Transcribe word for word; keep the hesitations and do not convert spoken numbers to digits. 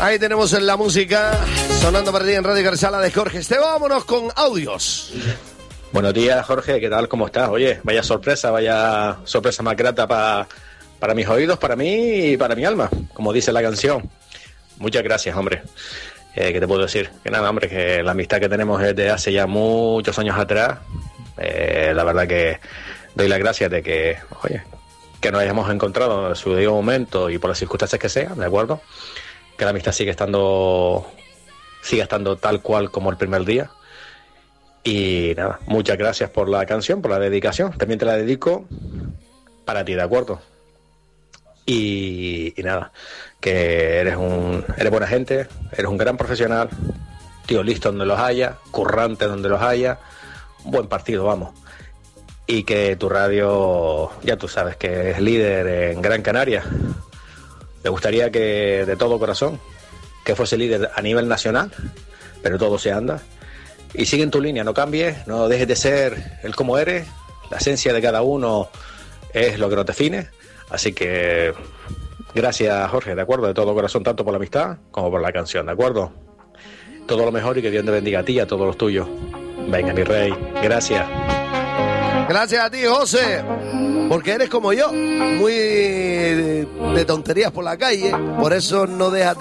Ahí tenemos en la música sonando para ti en Radio Carchala de Jorge Esteban. Vámonos con audios. Buenos días, Jorge, ¿qué tal? ¿Cómo estás? Oye, vaya sorpresa, vaya sorpresa más grata pa, para mis oídos, para mí y para mi alma, como dice la canción. Muchas gracias, hombre. Eh, ¿Qué te puedo decir? Que nada, hombre, que la amistad que tenemos es de hace ya muchos años atrás. Eh, la verdad que doy las gracias de que, oye, que nos hayamos encontrado en su debido momento y por las circunstancias que sean, ¿de acuerdo? Que la amistad sigue estando sigue estando tal cual como el primer día. Y nada, muchas gracias por la canción, por la dedicación. También te la dedico para ti, ¿de acuerdo? Y, y nada, que eres un eres buena gente, eres un gran profesional, tío listo donde los haya, currante donde los haya, un buen partido, vamos. Y que tu radio, ya tú sabes que es líder en Gran Canaria. Me gustaría que, de todo corazón, que fuese líder a nivel nacional, pero todo se anda. Y sigue en tu línea, no cambies, no dejes de ser el como eres. La esencia de cada uno es lo que nos define. Así que gracias, Jorge, ¿de acuerdo? De todo corazón, tanto por la amistad como por la canción, ¿de acuerdo? Todo lo mejor y que Dios te bendiga a ti y a todos los tuyos. Venga, mi rey, gracias. Gracias a ti, José, porque eres como yo, muy de tonterías por la calle, por eso no dejas de